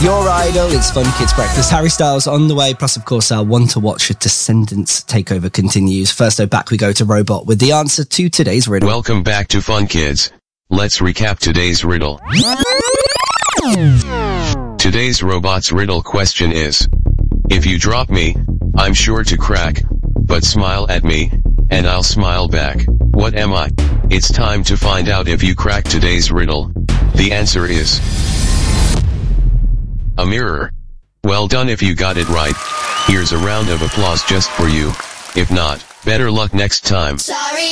Your Idol, it's Fun Kids Breakfast. Harry Styles on the way, plus, of course, our One to Watch Descendants takeover continues. First, though, back we go to Robot with the answer to today's riddle. Welcome back to Fun Kids. Let's recap today's riddle. Today's Robot's riddle question is: if you drop me, I'm sure to crack, but smile at me, and I'll smile back. What am I? It's time to find out if you crack today's riddle. The answer is a mirror. Well done if you got it right. Here's a round of applause just for you. If not, better luck next time. Sorry.